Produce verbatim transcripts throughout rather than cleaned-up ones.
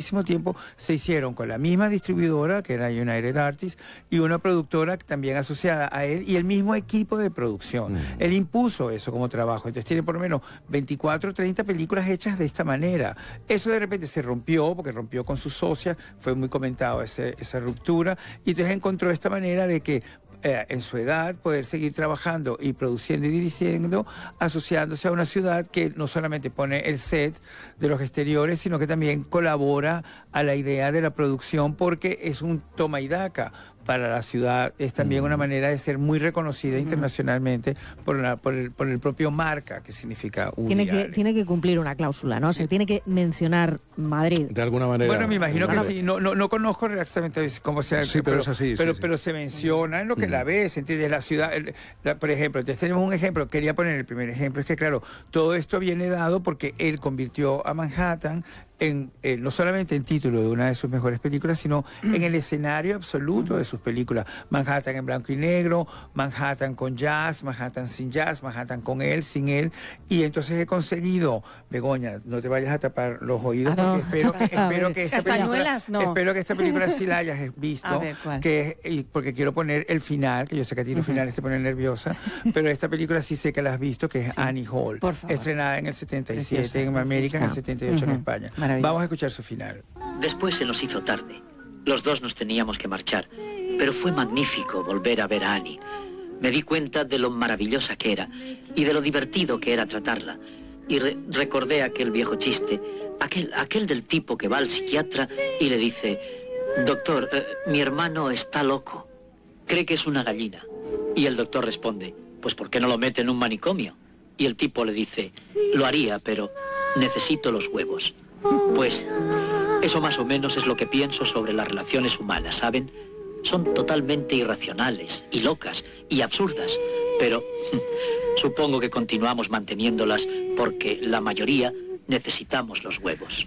muchísimo tiempo se hicieron con la misma distribuidora, que era United Artists, y una productora también asociada a él, y el mismo equipo de producción. Mm. Él impuso eso como trabajo. Entonces tiene por lo menos veinticuatro o treinta películas hechas de esta manera. Eso de repente se rompió, porque rompió con su socia, fue muy comentado ese, esa ruptura, y entonces encontró esta manera de que Eh, en su edad, poder seguir trabajando y produciendo y dirigiendo, asociándose a una ciudad que no solamente pone el set de los exteriores, sino que también colabora a la idea de la producción, porque es un toma y daca para la ciudad. Es también mm. una manera de ser muy reconocida mm. internacionalmente por, la, por, el, por el propio marca, que significa Woody tiene que Allen. Tiene que cumplir una cláusula, ¿no? O sea, tiene que mencionar Madrid. De alguna manera. Bueno, me imagino claro. que sí. No, no, no conozco exactamente cómo sea. Sí, pero, pero es así. Pero, sí, sí. pero se menciona en lo que mm. la ves, ¿entiendes? La ciudad, la, por ejemplo, entonces tenemos un ejemplo, quería poner el primer ejemplo, es que claro, todo esto viene dado porque él convirtió a Manhattan En, eh, no solamente en título de una de sus mejores películas, sino en el escenario absoluto de sus películas. Manhattan en blanco y negro, Manhattan con jazz, Manhattan sin jazz, Manhattan con él, sin él. Y entonces he conseguido, Begoña, no te vayas a tapar los oídos, ah, no. porque espero que, espero que esta película, no. espero que esta película sí la hayas visto, ver, que es, porque quiero poner el final, que yo sé que a ti los uh-huh. finales te ponen nerviosa, pero esta película sí sé que la has visto, que es sí. Annie Hall, estrenada en el setenta y siete Preciosa. En América, en el setenta y ocho uh-huh. en España. Vamos a escuchar su final. Después se nos hizo tarde. Los dos nos teníamos que marchar, pero fue magnífico volver a ver a Annie. Me di cuenta de lo maravillosa que era y de lo divertido que era tratarla. Y re recordé aquel viejo chiste, aquel, aquel del tipo que va al psiquiatra y le dice: doctor, eh, mi hermano está loco. Cree que es una gallina. Y el doctor responde: pues ¿por qué no lo mete en un manicomio? Y el tipo le dice: lo haría, pero necesito los huevos. Pues eso más o menos es lo que pienso sobre las relaciones humanas, ¿saben? Son totalmente irracionales y locas y absurdas, pero supongo que continuamos manteniéndolas porque la mayoría necesitamos los huevos.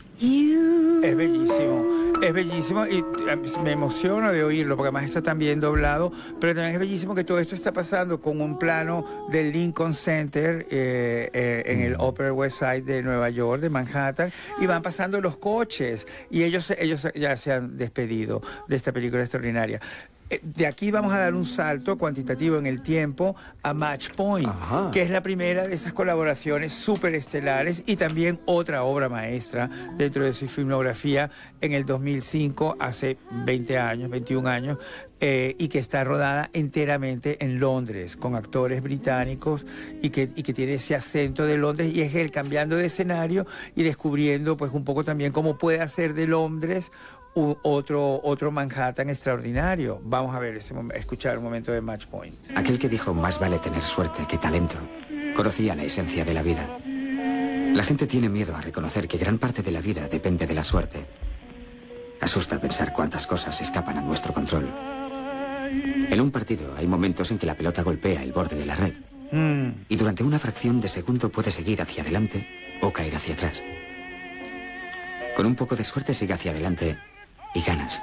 Es bellísimo, es bellísimo y me emociono de oírlo porque además está tan bien doblado, pero también es bellísimo que todo esto está pasando con un plano del Lincoln Center eh, eh, en el Upper West Side de Nueva York, de Manhattan, y van pasando los coches y ellos, ellos ya se han despedido de esta película extraordinaria. De aquí vamos a dar un salto cuantitativo en el tiempo a Match Point, Ajá. que es la primera de esas colaboraciones superestelares y también otra obra maestra dentro de su filmografía en el dos mil cinco, hace veinte años, veintiún años, eh, y que está rodada enteramente en Londres, con actores británicos y que, y que tiene ese acento de Londres, y es él cambiando de escenario y descubriendo pues un poco también cómo puede hacer de Londres U, otro, otro Manhattan extraordinario. Vamos a ver, ese, escuchar un momento de Match Point. Aquel que dijo más vale tener suerte que talento conocía la esencia de la vida. La gente tiene miedo a reconocer que gran parte de la vida depende de la suerte. Asusta pensar cuántas cosas escapan a nuestro control. En un partido hay momentos en que la pelota golpea el borde de la red mm. y durante una fracción de segundo puede seguir hacia adelante o caer hacia atrás. Con un poco de suerte sigue hacia adelante y ganas.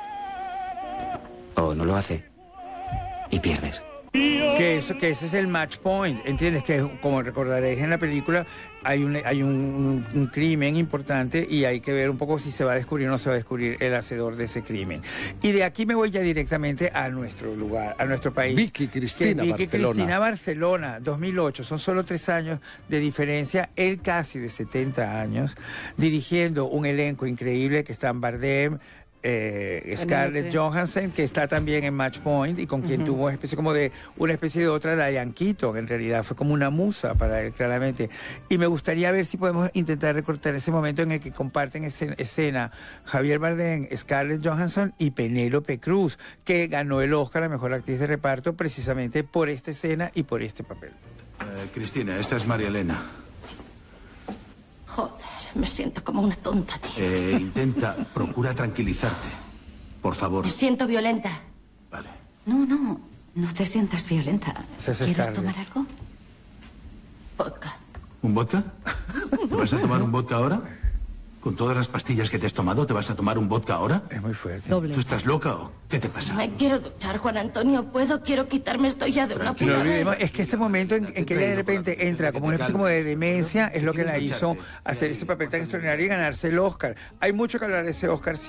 O no lo hace y pierdes. Que, eso, que ese es el match point, ¿entiendes? Que como recordaréis en la película hay, un, hay un, un crimen importante y hay que ver un poco si se va a descubrir o no se va a descubrir el hacedor de ese crimen. Y de aquí me voy ya directamente a nuestro lugar, a nuestro país. Vicky Cristina Vicky Barcelona. Cristina Barcelona, dos mil ocho, son solo tres años de diferencia, él casi de setenta años, dirigiendo un elenco increíble que están Bardem, Eh, Scarlett Johansson, que está también en Match Point y con quien uh-huh. tuvo una especie como de una especie de otra Diane Keaton, en realidad fue como una musa para él, claramente. Y me gustaría ver si podemos intentar recortar ese momento en el que comparten escena Javier Bardem, Scarlett Johansson y Penélope Cruz, que ganó el Oscar a Mejor Actriz de Reparto precisamente por esta escena y por este papel. Eh, Cristina, esta es María Elena. Joder, me siento como una tonta, tío. Eh, intenta, procura tranquilizarte. Por favor. Me siento violenta. Vale. No, no, no te sientas violenta. ¿Quieres tomar algo? Vodka. ¿Un vodka? ¿Te vas a tomar un vodka ahora? ¿Con todas las pastillas que te has tomado, te vas a tomar un vodka ahora? Es muy fuerte. Doble. ¿Tú estás loca o qué te pasa? Me quiero duchar, Juan Antonio. ¿Puedo? Quiero quitarme esto ya de una puta vez. Es que este momento en, en que ella de repente entra como una especie como de demencia es lo que la hizo hacer ese papel tan extraordinario y ganarse el Oscar. Hay mucho que hablar de ese Oscar.